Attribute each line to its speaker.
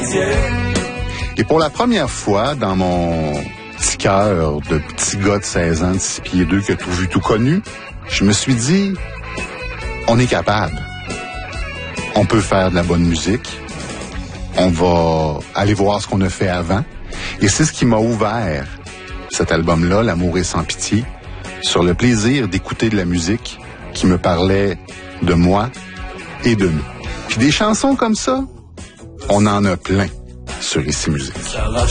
Speaker 1: Et pour la première fois dans mon petit cœur de petit gars de 16 ans, de 6 pieds 2 qui a tout vu, tout connu, je me suis dit, on est capable. On peut faire de la bonne musique. On va aller voir ce qu'on a fait avant. Et c'est ce qui m'a ouvert cet album-là, L'amour est sans pitié, sur le plaisir d'écouter de la musique qui me parlait de moi et de nous. Puis des chansons comme ça, on en a plein sur Ici Musique.